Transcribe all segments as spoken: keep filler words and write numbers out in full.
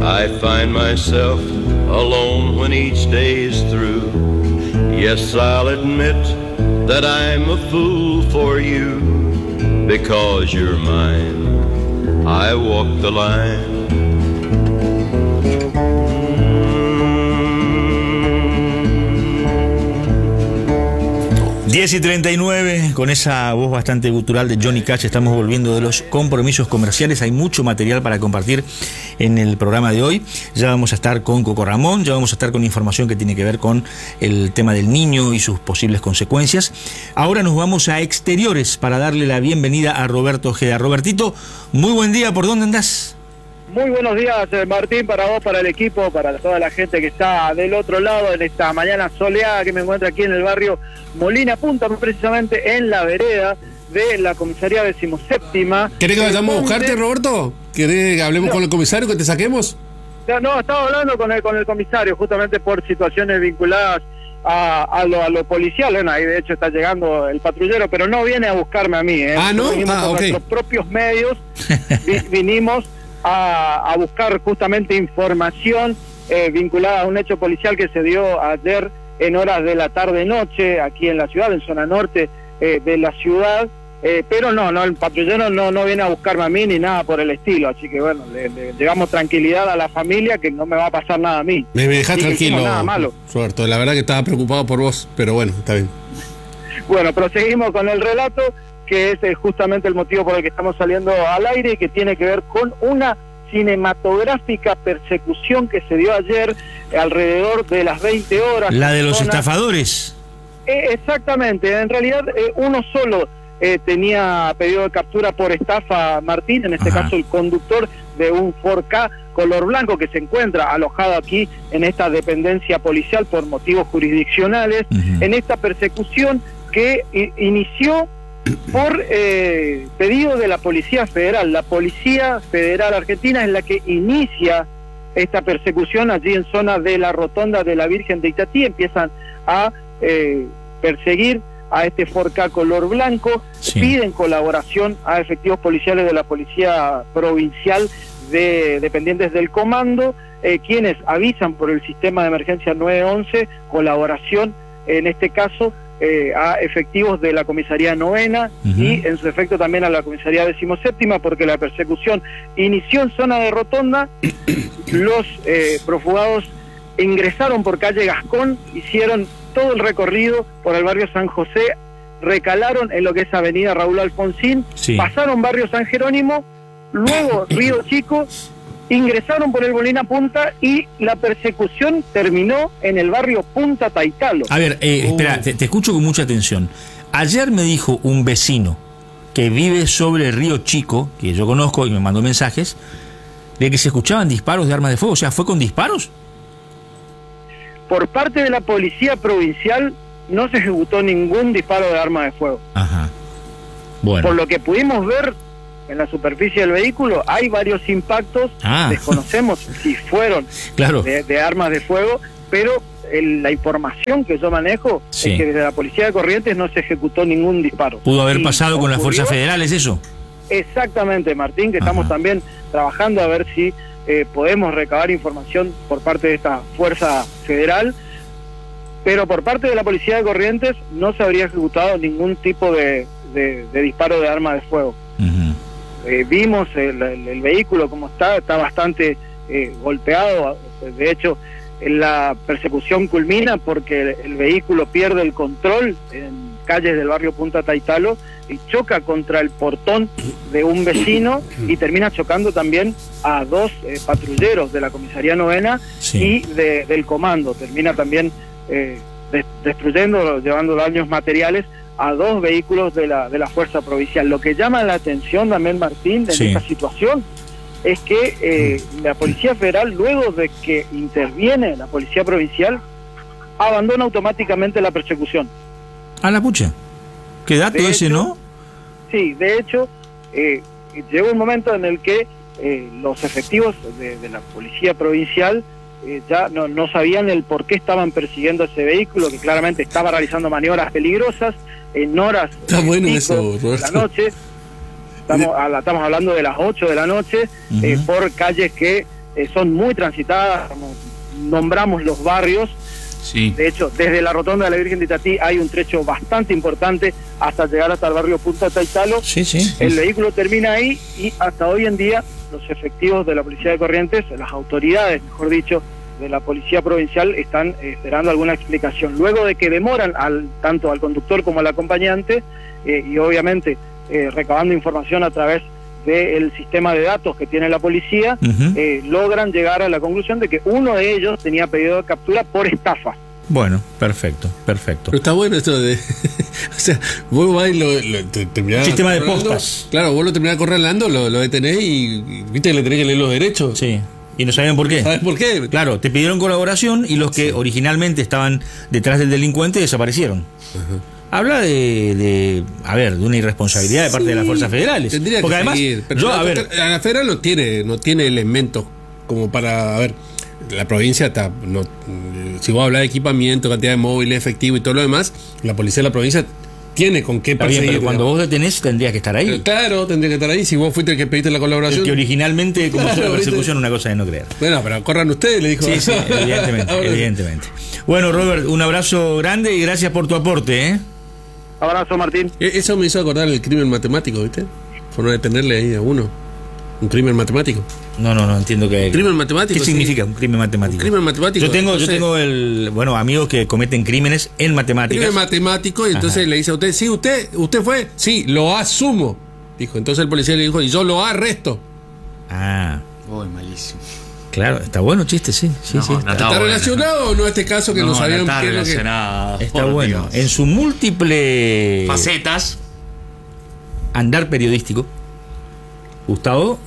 I find myself alone when each day is through. Yes, I'll admit that I'm a fool for you. Because you're mine, I walk the line. diez y treinta y nueve, con esa voz bastante gutural de Johnny Cash, estamos volviendo de los compromisos comerciales. Hay mucho material para compartir en el programa de hoy. Ya vamos a estar con Coco Ramón, ya vamos a estar con información que tiene que ver con el tema del niño y sus posibles consecuencias. Ahora nos vamos a exteriores para darle la bienvenida a Roberto Ojeda. Robertito, muy buen día, ¿por dónde andás? Muy buenos días, Martín, para vos, para el equipo, para toda la gente que está del otro lado en esta mañana soleada que me encuentro aquí en el barrio Molina Punta, precisamente en la vereda de la comisaría decimoséptima. ¿Querés que vayamos a buscarte, Roberto? ¿Querés que hablemos no. con el comisario, que te saquemos? No, no, estaba hablando con el, con el comisario justamente por situaciones vinculadas a, a, lo, a lo policial. Bueno, ahí de hecho está llegando el patrullero, pero no viene a buscarme a mí. ¿eh? Ah, ¿no? Vinimos ah, con ok. nuestros propios medios, vi, vinimos a, a buscar justamente información eh, vinculada a un hecho policial que se dio ayer en horas de la tarde-noche, aquí en la ciudad, en zona norte eh, de la ciudad, eh, pero no, no, el patrullero no, no viene a buscarme a mí ni nada por el estilo, así que bueno, le, le llevamos tranquilidad a la familia, que no me va a pasar nada a mí. Me, me dejás sí, tranquilo, nada malo. Roberto, la verdad que estaba preocupado por vos, pero bueno, está bien. Bueno, proseguimos con el relato, que es eh, justamente el motivo por el que estamos saliendo al aire, y que tiene que ver con una cinematográfica persecución que se dio ayer eh, alrededor de las veinte horas. ¿La de los zona... estafadores? Eh, exactamente, en realidad eh, uno solo eh, tenía pedido de captura por estafa, Martín, en este Ajá. caso el conductor de un Ford Ka color blanco que se encuentra alojado aquí en esta dependencia policial por motivos jurisdiccionales, uh-huh. en esta persecución que i- inició por eh, pedido de la Policía Federal. La Policía Federal Argentina es la que inicia esta persecución allí en zona de la Rotonda de la Virgen de Itatí. Empiezan a eh, perseguir a este Ford Ka color blanco, sí. piden colaboración a efectivos policiales de la Policía Provincial de dependientes del comando, eh, quienes avisan por el sistema de emergencia nueve once, colaboración en este caso Eh, a efectivos de la comisaría novena uh-huh. y en su efecto también a la comisaría decimoséptima, porque la persecución inició en zona de Rotonda. Los eh, profugados ingresaron por calle Gascón, hicieron todo el recorrido por el barrio San José, recalaron en lo que es avenida Raúl Alfonsín, sí. pasaron barrio San Jerónimo, luego Río Chico, ingresaron por el Molina Punta y la persecución terminó en el barrio Punta Taitalo. A ver, eh, uh. espera, te, te escucho con mucha atención. Ayer me dijo un vecino que vive sobre el Río Chico, que yo conozco y me mandó mensajes, de que se escuchaban disparos de armas de fuego. O sea, ¿fue con disparos? Por parte de la Policía Provincial no se ejecutó ningún disparo de arma de fuego. Ajá. Bueno. Por lo que pudimos ver en la superficie del vehículo, hay varios impactos, ah. desconocemos si fueron claro. de, de armas de fuego, pero el, la información que yo manejo sí. es que desde la Policía de Corrientes no se ejecutó ningún disparo. ¿Pudo haber y pasado con las fuerzas federales eso? Exactamente, Martín, que Ajá. estamos también trabajando a ver si eh, podemos recabar información por parte de esta fuerza federal, pero por parte de la Policía de Corrientes no se habría ejecutado ningún tipo de, de, de disparo de arma de fuego. Uh-huh. Eh, vimos el, el, el vehículo como está, está bastante eh, golpeado. De hecho, la persecución culmina porque el, el vehículo pierde el control en calles del barrio Punta Taitalo y choca contra el portón de un vecino y termina chocando también a dos eh, patrulleros de la comisaría novena sí. y de, del comando. Termina también eh, de, destruyendo, llevando daños materiales a dos vehículos de la de la fuerza provincial. Lo que llama la atención también, Martín, de sí. esta situación es que eh, la Policía Federal, luego de que interviene la Policía Provincial, abandona automáticamente la persecución. A la pucha. ¿Qué dato de ese, hecho, no? Sí, de hecho, eh, llegó un momento en el que eh, los efectivos de, de la Policía Provincial Eh, ya no, no sabían el por qué estaban persiguiendo ese vehículo, que claramente estaba realizando maniobras peligrosas en horas Está bueno eso, de la noche. Estamos, a, estamos hablando de las ocho de la noche, uh-huh. eh, por calles que eh, son muy transitadas, como nombramos los barrios. Sí. De hecho, desde la Rotonda de la Virgen de Itatí hay un trecho bastante importante hasta llegar hasta el barrio Punta Taitalo. Sí, sí. El vehículo termina ahí y hasta hoy en día los efectivos de la Policía de Corrientes, las autoridades, mejor dicho, de la Policía Provincial están eh, esperando alguna explicación. Luego de que demoran al tanto al conductor como al acompañante eh, y obviamente eh, recabando información a través del sistema de datos que tiene la policía, uh-huh. eh, logran llegar a la conclusión de que uno de ellos tenía pedido de captura por estafa. Bueno, perfecto, perfecto. Pero está bueno esto de... o sea, vos vas y lo, lo te, terminás... Sistema de postas. Claro, vos lo terminás acorralando, lo, lo detenés y, y viste que le tenés que leer los derechos. Sí. Y no sabían por qué. ¿Sabes por qué? Claro, te pidieron colaboración y los que sí. originalmente estaban detrás del delincuente desaparecieron. Uh-huh. Habla de, de, a ver, de una irresponsabilidad de parte sí, de las fuerzas federales. Tendría Porque que además, seguir, pero yo, la, a ver, la federal no tiene, no tiene elementos como para, a ver, la provincia está, no, si vos hablas de equipamiento, cantidad de móviles, efectivo y todo lo demás, la policía de la provincia tiene con qué perseguir. Bien, pero cuando vos detenés tendrías que estar ahí. Pero claro, tendría que estar ahí. Si vos fuiste el que pediste la colaboración. El que originalmente comenzó claro, la persecución, una cosa de no creer. Bueno, pero corran ustedes, le dijo. Sí, sí, evidentemente, evidentemente. Bueno, Robert, un abrazo grande y gracias por tu aporte, ¿eh? Abrazo, Martín. Eso me hizo acordar el crimen matemático, ¿viste? Por no detenerle ahí a uno. Un crimen matemático. No, no, no entiendo qué. ¿Crimen matemático? ¿Qué sí. significa un crimen matemático? Un crimen matemático. Yo tengo, entonces, yo tengo el, bueno, amigos que cometen crímenes en matemáticas. Crimen matemático y entonces Ajá. le dice a usted, sí, usted, usted fue, sí, lo asumo. Dijo, entonces el policía le dijo, y yo lo arresto. Ah. Uy, malísimo. Claro, está bueno chiste, sí, sí, no, sí. No ¿Está, ¿Está bueno, relacionado no. o no este caso que no, no sabían no está qué relacionado? Que... Está bueno. Dios. En su múltiple facetas, andar periodístico, Gustavo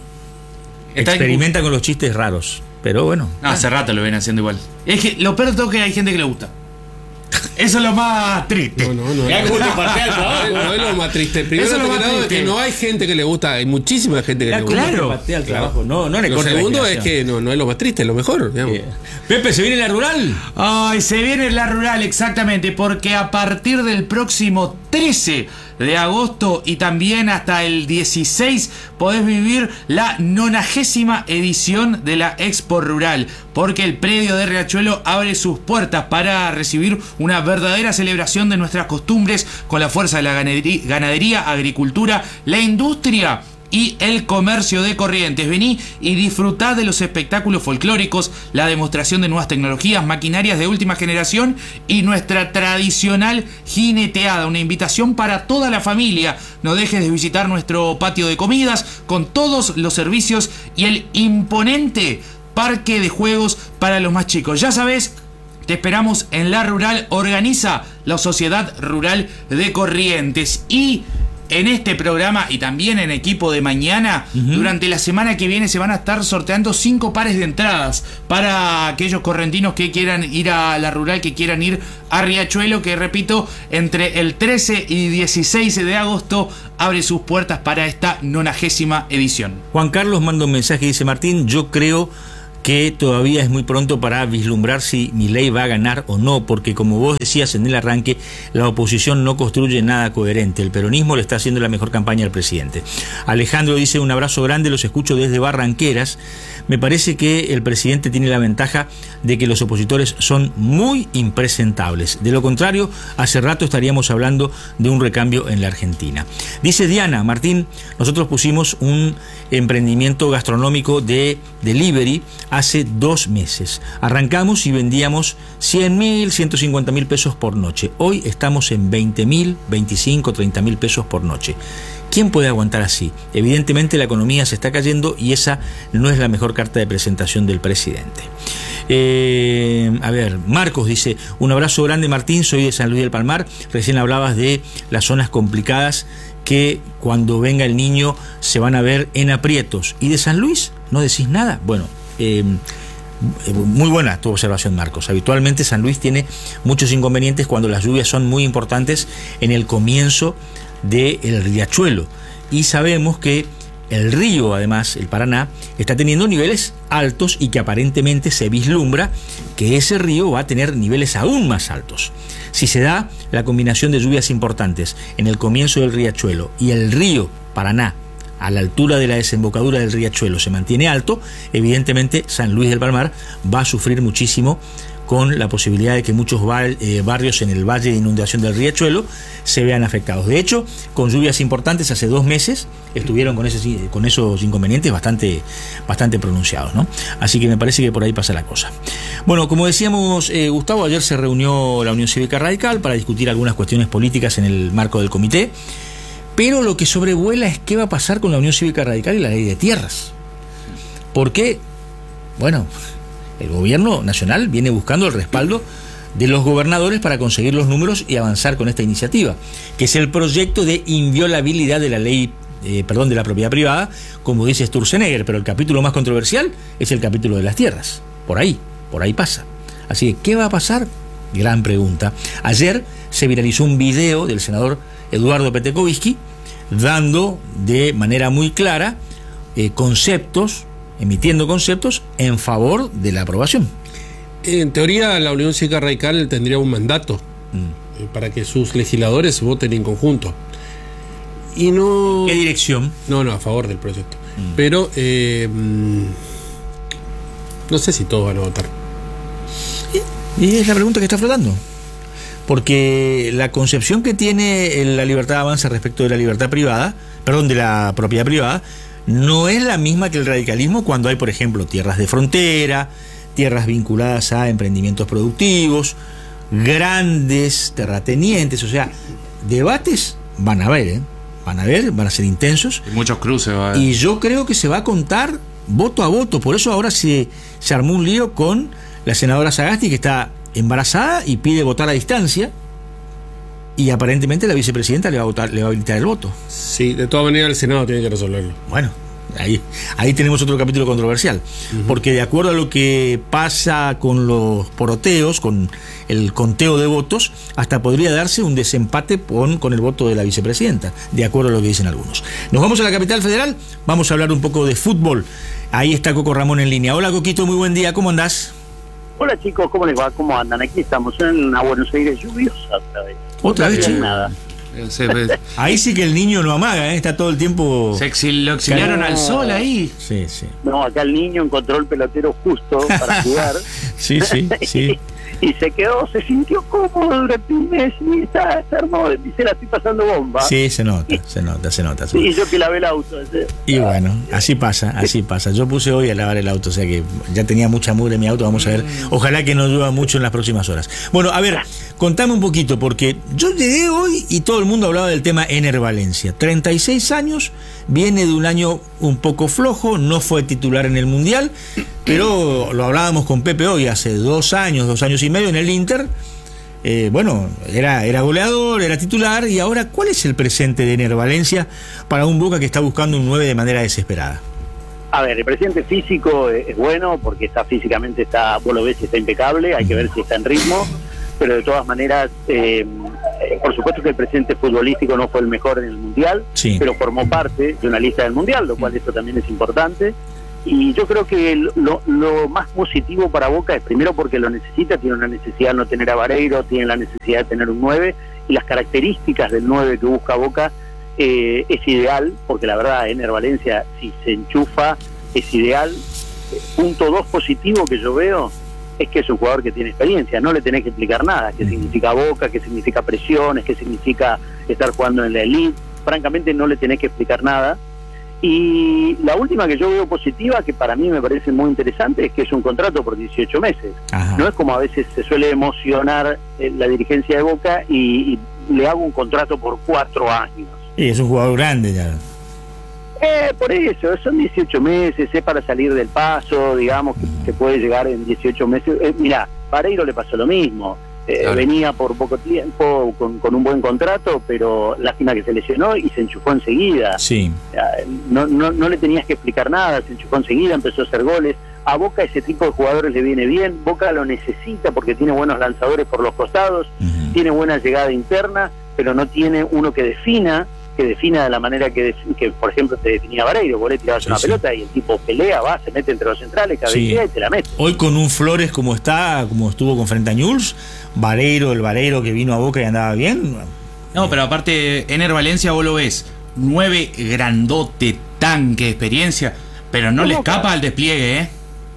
está experimenta en... con los chistes raros, pero bueno. No, hace rato lo ven haciendo igual. Es que lo peor de todo es que hay gente que le gusta. Eso es lo más triste. No, no, no. Hay no, no, no es lo más triste. Primero, Eso es lo más triste. triste. Que no hay gente que le gusta. Hay muchísima gente que ya, le gusta. Claro. Patea el trabajo. No, no le lo segundo es que no, no es lo más triste, es lo mejor. Yeah. Pepe, ¿se viene la rural? Ay, se viene la rural, exactamente. Porque a partir del próximo trece de agosto y también hasta el dieciséis podés vivir la nonagésima edición de la Expo Rural, porque el predio de Riachuelo abre sus puertas para recibir una verdadera celebración de nuestras costumbres con la fuerza de la ganadería, ganadería, agricultura, la industria y el comercio de Corrientes. Vení y disfrutá de los espectáculos folclóricos, la demostración de nuevas tecnologías, maquinarias de última generación y nuestra tradicional jineteada. Una invitación para toda la familia. No dejes de visitar nuestro patio de comidas con todos los servicios y el imponente parque de juegos para los más chicos. Ya sabes, te esperamos en la rural. Organiza la Sociedad Rural de Corrientes. Y en este programa y también en Equipo de Mañana, uh-huh. durante la semana que viene se van a estar sorteando cinco pares de entradas para aquellos correntinos que quieran ir a la rural, que quieran ir a Riachuelo, que repito, entre el trece y dieciséis de agosto abre sus puertas para esta nonagésima edición. Juan Carlos manda un mensaje y dice: Martín, yo creo que todavía es muy pronto para vislumbrar si Milei va a ganar o no, porque como vos decías en el arranque, la oposición no construye nada coherente. El peronismo le está haciendo la mejor campaña al presidente. Alejandro dice: un abrazo grande, los escucho desde Barranqueras. Me parece que el presidente tiene la ventaja de que los opositores son muy impresentables. De lo contrario, hace rato estaríamos hablando de un recambio en la Argentina. Dice Diana: Martín, nosotros pusimos un emprendimiento gastronómico de delivery hace dos meses. Arrancamos y vendíamos cien mil, ciento cincuenta mil pesos por noche. Hoy estamos en veinte mil, veinticinco, treinta mil pesos por noche. ¿Quién puede aguantar así? Evidentemente la economía se está cayendo y esa no es la mejor carta de presentación del presidente. Eh, a ver, Marcos dice: un abrazo grande, Martín, soy de San Luis del Palmar. Recién hablabas de las zonas complicadas que cuando venga el niño se van a ver en aprietos. ¿Y de San Luis no decís nada? Bueno, eh, muy buena tu observación, Marcos. Habitualmente San Luis tiene muchos inconvenientes cuando las lluvias son muy importantes en el comienzo del riachuelo, y sabemos que el río, además, el Paraná, está teniendo niveles altos y que aparentemente se vislumbra que ese río va a tener niveles aún más altos. Si se da la combinación de lluvias importantes en el comienzo del riachuelo y el río Paraná a la altura de la desembocadura del Riachuelo se mantiene alto, evidentemente San Luis del Palmar va a sufrir muchísimo con la posibilidad de que muchos bar, eh, barrios en el valle de inundación del Riachuelo se vean afectados. De hecho, con lluvias importantes hace dos meses estuvieron con, ese, con esos inconvenientes bastante, bastante pronunciados, ¿no? Así que me parece que por ahí pasa la cosa. Bueno, como decíamos, eh, Gustavo, ayer se reunió la Unión Cívica Radical para discutir algunas cuestiones políticas en el marco del comité, pero lo que sobrevuela es qué va a pasar con la Unión Cívica Radical y la ley de tierras. Porque, bueno, el gobierno nacional viene buscando el respaldo de los gobernadores para conseguir los números y avanzar con esta iniciativa, que es el proyecto de inviolabilidad de la ley, eh, perdón, de la propiedad privada, como dice Sturzenegger, pero el capítulo más controversial es el capítulo de las tierras. Por ahí, por ahí pasa. Así que, ¿qué va a pasar? Gran pregunta. Ayer se viralizó un video del senador Eduardo Petekoviski dando de manera muy clara eh, conceptos, emitiendo conceptos en favor de la aprobación. En teoría, la Unión Cívica Radical tendría un mandato mm. eh, para que sus legisladores voten en conjunto. Y no... ¿Qué dirección? No, no, a favor del proyecto. Mm. Pero eh, no sé si todos van a votar. Y es la pregunta que está flotando. Porque la concepción que tiene la Libertad Avanza respecto de la libertad privada, perdón, de la propiedad privada, no es la misma que el radicalismo cuando hay, por ejemplo, tierras de frontera, tierras vinculadas a emprendimientos productivos, grandes terratenientes, o sea, debates van a haber, ¿eh? Van a haber, van a ser intensos. Y muchos cruces va a haber. Y yo creo que se va a contar voto a voto, por eso ahora se, se armó un lío con la senadora Sagasti, que está embarazada y pide votar a distancia, y aparentemente la vicepresidenta le va a votar, le va a habilitar el voto. Sí, de todas maneras el Senado tiene que resolverlo. Bueno, ahí, ahí tenemos otro capítulo controversial, uh-huh. porque de acuerdo a lo que pasa con los poroteos, con el conteo de votos, hasta podría darse un desempate con, con el voto de la vicepresidenta, de acuerdo a lo que dicen algunos. Nos vamos a la capital federal, vamos a hablar un poco de fútbol. Ahí está Coco Ramón en línea. Hola Coquito, muy buen día, ¿cómo andás? Hola chicos, ¿cómo les va? ¿Cómo andan? Aquí estamos en una Buenos Aires lluviosa otra vez. ¿Otra vez, chico? Nada. Ahí sí que el niño no amaga, ¿eh? Está todo el tiempo... Se exil, lo exiliaron no. al sol ahí. Sí, sí. No, acá el niño encontró el pelotero justo para jugar. Sí, sí, sí. Y se quedó, se sintió cómodo durante un mes y está, está hermoso, y se la estoy pasando bomba. Sí, se nota, se nota, se nota. Se nota. Y yo que lavé el auto. Ese. Y bueno, así pasa, así pasa. Yo puse hoy a lavar el auto, o sea que ya tenía mucha mugre en mi auto, vamos a ver. Ojalá que no llueva mucho en las próximas horas. Bueno, a ver, contame un poquito, porque yo llegué hoy y todo el mundo hablaba del tema Ener Valencia. treinta y seis años, viene de un año un poco flojo, no fue titular en el Mundial, pero lo hablábamos con Pepe hoy, hace dos años, dos años y medio en el Inter, eh, bueno, era, era goleador, era titular, y ahora, ¿cuál es el presente de Ener Valencia para un Boca que está buscando un nueve de manera desesperada? A ver, el presente físico es bueno, porque está físicamente, está, vos lo ves, está impecable, hay que ver si está en ritmo, pero de todas maneras, eh, por supuesto que el presente futbolístico no fue el mejor en el Mundial, sí. pero formó parte de una lista del Mundial, lo cual eso también es importante. Y yo creo que lo, lo más positivo para Boca es primero porque lo necesita, tiene una necesidad de no tener a Vareiro, tiene la necesidad de tener un nueve, y las características del nueve que busca Boca eh, es ideal, porque la verdad Ener Valencia, si se enchufa, es ideal. Punto dos positivo que yo veo es que es un jugador que tiene experiencia, no le tenés que explicar nada, qué significa Boca, qué significa presiones, qué significa estar jugando en la elite, francamente no le tenés que explicar nada. Y la última que yo veo positiva, que para mí me parece muy interesante, es que es un contrato por dieciocho meses. Ajá. No es como a veces se suele emocionar la dirigencia de Boca y, y le hago un contrato por cuatro años. Sí, es un jugador grande ya. Eh, por eso, son dieciocho meses, es para salir del paso, digamos, que, que puede llegar en dieciocho meses. Eh, mirá, Vareiro le pasó lo mismo. Eh, claro. Venía por poco tiempo con, con un buen contrato, pero lástima que se lesionó y se enchufó enseguida. Sí. No, no, no le tenías que explicar nada, se enchufó enseguida, empezó a hacer goles. A Boca ese tipo de jugadores le viene bien, Boca lo necesita porque tiene buenos lanzadores por los costados, uh-huh. tiene buena llegada interna, pero no tiene uno que defina, que defina de la manera que, que por ejemplo, te definía Vareiro. Vos le tirabas sí, una sí. pelota y el tipo pelea, va, se mete entre los centrales, cabecea sí. y te la mete. Hoy con un Flores como está, como estuvo con frente a Newell's, Vareiro, el Vareiro que vino a Boca y andaba bien. No, pero aparte, Ener Valencia vos lo ves, nueve grandote, tanque de experiencia, pero no, no le escapa Boca al despliegue, ¿eh?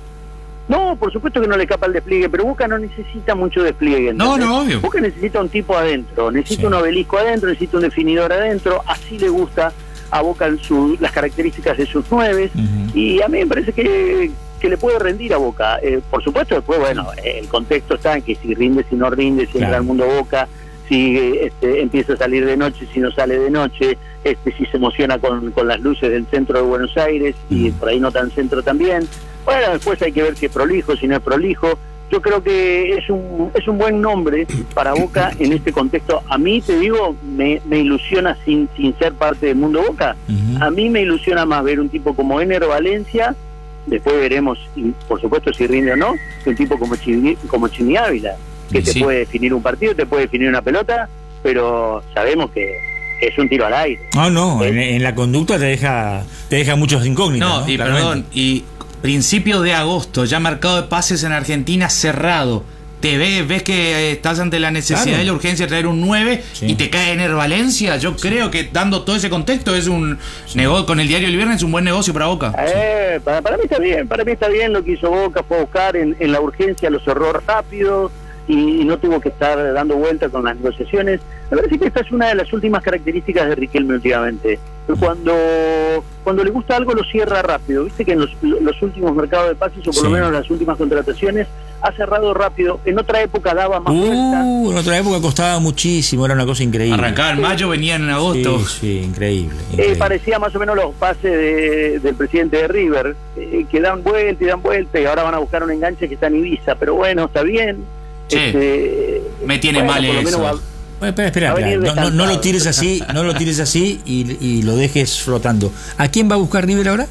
No, por supuesto que no le escapa el despliegue, pero Boca no necesita mucho despliegue. ¿entendés? No, no, obvio. Boca necesita un tipo adentro, necesita sí. un obelisco adentro, necesita un definidor adentro, así le gusta a Boca su, las características de sus nueves, uh-huh. y a mí me parece que, que le puede rendir a Boca. Eh, por supuesto, después, bueno, el contexto está en que si rinde, si no rinde, si claro. entra al mundo Boca, si este, empieza a salir de noche, si no sale de noche, este, si se emociona con, con las luces del centro de Buenos Aires, y por ahí no tan centro también. Bueno, después hay que ver si es prolijo, si no es prolijo. Yo creo que es un es un buen nombre para Boca en este contexto. A mí, te digo, me, me ilusiona sin sin ser parte del mundo Boca. Uh-huh. A mí me ilusiona más ver un tipo como Ener Valencia, después veremos, y por supuesto, si rinde o no, que un tipo como Chimi, como Chimi Ávila, que sí. te puede definir un partido, te puede definir una pelota, pero sabemos que es un tiro al aire. No, no, ¿Eh? en, en la conducta te deja te deja muchos incógnitas. No, ¿no? y Claramente. perdón, y principios de agosto, ya mercado de pases en Argentina cerrado. Te ves, ves que estás ante la necesidad claro. y la urgencia de traer un nueve sí. y te cae Ener Valencia. Yo sí. creo que dando todo ese contexto es un sí. negocio, con el diario El Viernes, un buen negocio para Boca. Eh, sí. para, para mí está bien, para mí está bien lo que hizo Boca, fue a buscar en, en la urgencia, lo cerró rápido y, y no tuvo que estar dando vueltas con las negociaciones. Me parece que esta es una de las últimas características de Riquelme últimamente. Cuando cuando le gusta algo lo cierra rápido. Viste que en los, los últimos mercados de pases, o por sí. lo menos las últimas contrataciones, ha cerrado rápido. En otra época daba más uh, vuelta. En otra época costaba muchísimo, era una cosa increíble. Arrancaba en mayo, venía en agosto. Sí, sí, increíble. increíble. Eh, parecía más o menos los pases de, del presidente de River, eh, que dan vuelta y dan vuelta, y ahora van a buscar un enganche que está en Ibiza. Pero bueno, está bien. Sí. Este, Me tiene bueno, mal eso. Va, Bueno, espera, espera, espera. No, no, no lo tires así, no lo tires así y, y lo dejes flotando. ¿A quién va a buscar River ahora?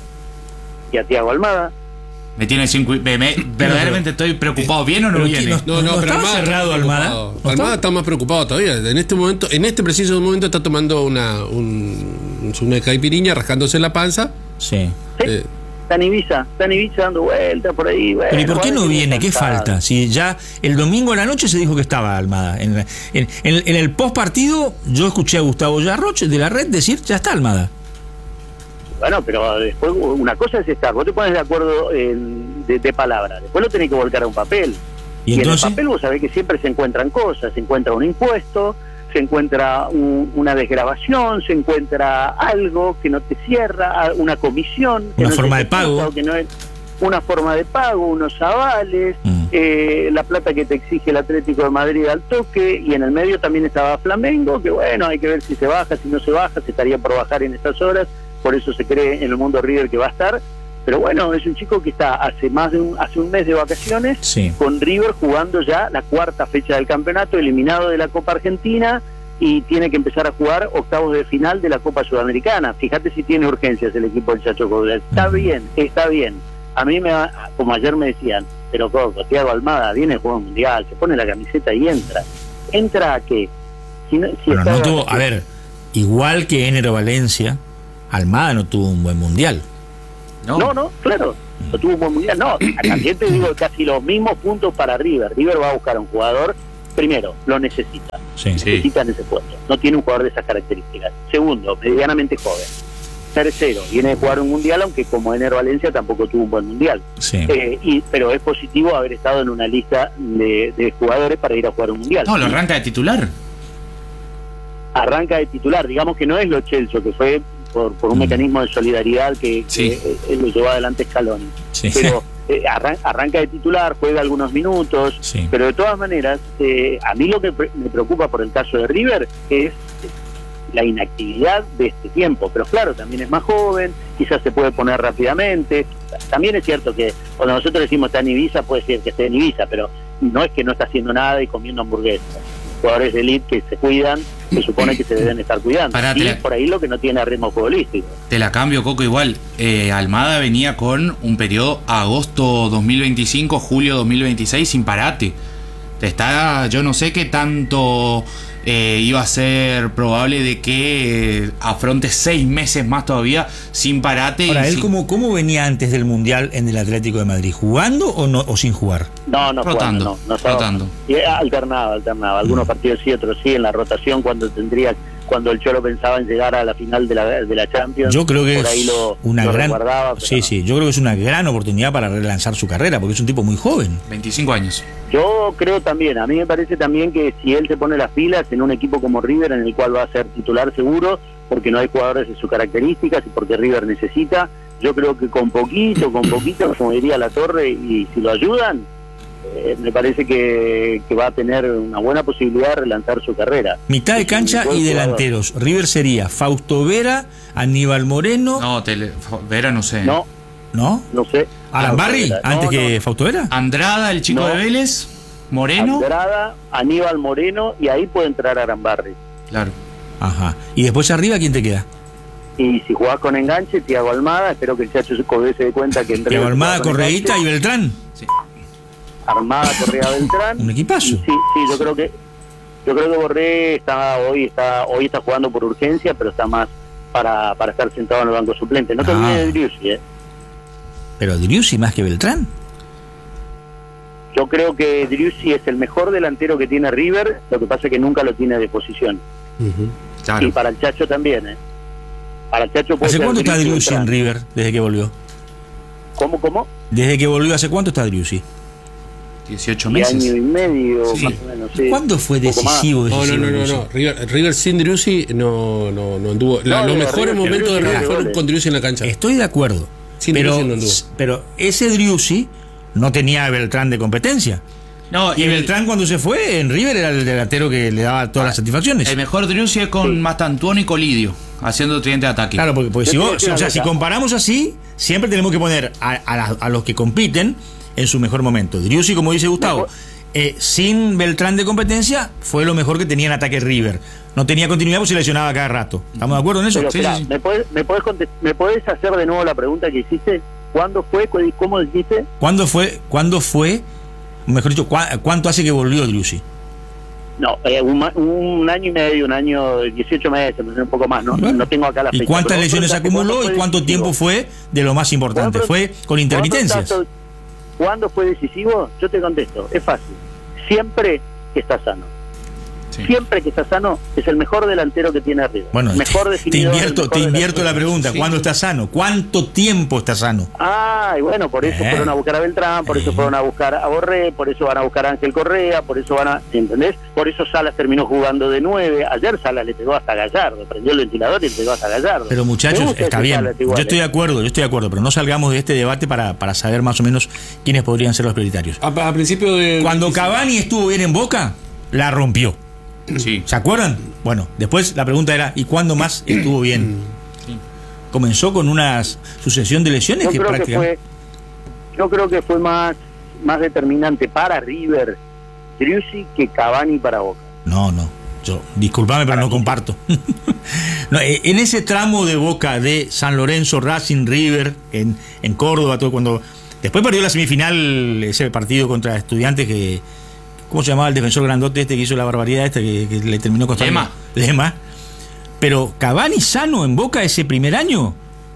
Y a Thiago Almada. Me tiene cinco, me, me, verdaderamente estoy preocupado. ¿Viene o no viene? No, no, no, no pero Almada cerrado Almada. ¿No Almada está más preocupado todavía. En este momento, en este preciso momento está tomando una un, una caipiriña, rascándose la panza. Sí. ¿Sí? Eh, Está en Ibiza, está en Ibiza dando vueltas por ahí. Bueno, pero ¿y por qué no viene? ¿Qué falta? Si ya el domingo a la noche se dijo que estaba Almada. En, en, en, en el post partido yo escuché a Gustavo Yarroch de la Red decir, ya está Almada. Bueno, pero después una cosa es estar, vos te pones de acuerdo en, de, de palabra, después lo tenés que volcar a un papel. Y, y entonces, en el papel vos sabés que siempre se encuentran cosas, se encuentra un impuesto, se encuentra un, una desgrabación, se encuentra algo que no te cierra, una comisión, que una no forma de pago, que no es una forma de pago, unos avales, mm. eh, la plata que te exige el Atlético de Madrid al toque, y en el medio también estaba Flamengo, que bueno, hay que ver si se baja, si no se baja, se estaría por bajar en estas horas, por eso se cree en el mundo River que va a estar. Pero bueno, es un chico que está hace más de un, hace un mes de vacaciones, sí. con River jugando ya la cuarta fecha del campeonato, eliminado de la Copa Argentina, y tiene que empezar a jugar octavos de final de la Copa Sudamericana. Fíjate si tiene urgencias el equipo del Chacho Coudet. Está bien, está bien. A mí, me va, como ayer me decían, pero Coco, Thiago Almada viene a jugar un mundial, se pone la camiseta y entra. ¿Entra a qué? Si no, si bueno, no tuvo, a ver, igual que Ener Valencia, Almada no tuvo un buen mundial. No, no, no claro, no tuvo un buen mundial. No, también te digo casi los mismos puntos para River. River va a buscar a un jugador, primero, lo necesita. Sí, necesita sí. en ese puesto. No tiene un jugador de esas características. Segundo, medianamente joven. Tercero, viene de jugar un mundial, aunque como Ener Valencia tampoco tuvo un buen mundial. Sí. Eh, y, pero es positivo haber estado en una lista de, de jugadores para ir a jugar un mundial. No, lo arranca de titular. Arranca de titular, digamos que no es lo Chelsea, que fue por, por un mm. mecanismo de solidaridad que, sí. que él lo llevó adelante Scaloni. Sí. Pero eh, arran, arranca de titular, juega algunos minutos, sí. pero de todas maneras, eh, a mí lo que pre- me preocupa por el caso de River es la inactividad de este tiempo. Pero claro, también es más joven, quizás se puede poner rápidamente. También es cierto que cuando nosotros decimos está en Ibiza, puede ser que esté en Ibiza, pero no es que no está haciendo nada y comiendo hamburguesas. Jugadores de élite que se cuidan, se supone que se deben estar cuidando. Pará, y la... es por ahí lo que no tiene ritmo futbolístico. Te la cambio, Coco, igual. Eh, Almada venía con un periodo agosto dos mil veinticinco, julio dos mil veintiséis sin parate. Te está, yo no sé qué tanto eh, iba a ser probable de que eh, afronte seis meses más todavía sin parate. Ahora, y ¿él sin... cómo, cómo venía antes del Mundial en el Atlético de Madrid? ¿Jugando o no o sin jugar? No, no, rotando, jugando, no, no rotando. Y alternaba, alternaba. Algunos mm. partidos sí, otros sí, en la rotación cuando tendría cuando el Cholo pensaba en llegar a la final de la, de la Champions. Yo creo que por ahí es lo, una lo gran resguardaba, pero sí, no. sí, yo creo que es una gran oportunidad para relanzar su carrera, porque es un tipo muy joven. veinticinco años. Yo creo también, a mí me parece también que si él se pone las pilas en un equipo como River, en el cual va a ser titular seguro, porque no hay jugadores de sus características y porque River necesita, yo creo que con poquito, con poquito, como diría La Torre, y si lo ayudan, eh, me parece que, que va a tener una buena posibilidad de relanzar su carrera. Mitad de Es un cancha buen y jugador. delanteros. River sería Fausto Vera, Aníbal Moreno, No, tele, Vera no sé. No, ¿no? no sé. Arambarri, No, antes no, que no. Fausto Vera. Andrada, el chico No. de Vélez. Moreno. Andrada, Aníbal Moreno, y ahí puede entrar Arambarri. Claro. Ajá. Y después arriba, ¿quién te queda? Y si jugás con enganche, Thiago Almada, espero que el Chacho Cobé se dé cuenta que en Diego River Almada, juega con Correíta y enganche. Beltrán. Armada, Correa, Beltrán. Un equipazo. Sí, sí, yo creo que yo creo que Borré está hoy está hoy está jugando por urgencia, pero está más para, para estar sentado en el banco suplente. No te Ah. olvides de Driussi, ¿eh? Pero Driussi más que Beltrán. Yo creo que Driussi es el mejor delantero que tiene River, lo que pasa es que nunca lo tiene de posición. Ujú. Claro. Y para el Chacho también, ¿eh? Para el Chacho puede ¿Hace ser cuánto está Driussi Driussi en Beltrán. River desde que volvió? ¿Cómo, cómo? Desde que volvió, ¿hace cuánto está Driussi? dieciocho Y meses. año y medio, Sí. más o menos. Sí. ¿Cuándo fue Un poco más. decisivo? No, no, decisivo no, no, Driussi? no. River, River sin Driussi no, no, no anduvo. La- No, los no, mejores River- momentos de River River hace fueron goles. con Driussi en la cancha. Estoy de acuerdo. Sin pero, Driussi no anduvo. pero ese Driussi no tenía a Beltrán de competencia. No, Y el, Beltrán cuando se fue en River era el delantero que le daba todas las satisfacciones. el mejor Driussi es con Mastantuono y Colidio, haciendo tridente de ataque. Claro, porque, porque Yo si, te voy a vos- decir o sea, una si cosa. comparamos así, siempre tenemos que poner a, a la- a los que compiten en su mejor momento. Driussi, como dice Gustavo, Mejor. eh, sin Beltrán de competencia, fue lo mejor que tenía en ataque River. No tenía continuidad porque se lesionaba cada rato. ¿Estamos de acuerdo en eso? Pero, Sí, esperá, sí, sí. ¿me, podés, me, podés contest- ¿me podés hacer de nuevo la pregunta que hiciste? ¿Cuándo fue? ¿Cu- ¿Cómo dijiste? ¿Cuándo fue, cuándo fue, mejor dicho, cua- cuánto hace que volvió Driussi? No, eh, un, ma- un año y medio, un año, dieciocho meses, un poco más, no, Bueno. no tengo acá la fecha. ¿Y cuántas pero vos lesiones preguntaste acumuló cuándo y fue cuánto decisivo. tiempo fue de lo más importante? Vos Fue con intermitencias. vos preguntaste, ¿Cuándo fue decisivo? Yo te contesto, es fácil. Siempre que está sano. Sí. Siempre que está sano es el mejor delantero que tiene arriba. Bueno, mejor te, te definidor, invierto, el te mejor invierto la delantero. pregunta. Sí. ¿Cuándo está sano? ¿Cuánto tiempo está sano? Ah, y bueno, por eso Eh. fueron a buscar a Beltrán, por eso Eh. fueron a buscar a Borré, por eso van a buscar a Ángel Correa, por eso van a, ¿entendés? Por eso Salas terminó jugando de nueve. Ayer Salas le pegó hasta Gallardo, prendió el ventilador y le pegó hasta Gallardo. Pero Me muchachos, gusta está ese bien. Salas igual, Yo estoy de eh. acuerdo, yo estoy de acuerdo, pero no salgamos de este debate para, para saber más o menos quiénes podrían ser los prioritarios. A, a principio de. Cuando Cavani estuvo bien en Boca, la rompió. Sí. ¿Se acuerdan? Bueno, después la pregunta era, ¿y cuándo más estuvo bien? Sí. Comenzó con una sucesión de lesiones Yo que creo que prácticamente... fue, yo creo que fue más, más determinante para River Driussi que Cavani para Boca. No, no. Yo, disculpame, pero no comparto. No, eh, en ese tramo de Boca de San Lorenzo, Racing, River, en, en Córdoba, todo cuando. Después perdió la semifinal, ese partido contra Estudiantes que. ¿Cómo se llamaba el defensor grandote este que hizo la barbaridad esta que, que le terminó costando? Lema. Lema. Pero Cavani sano en Boca ese primer año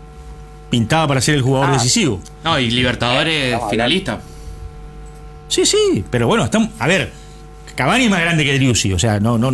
pintaba para ser el jugador Ah. decisivo. No, y Libertadores Estamos finalista. Sí, sí, pero bueno, estamos, a ver, Cavani es más grande que Driussi, o sea, no, no,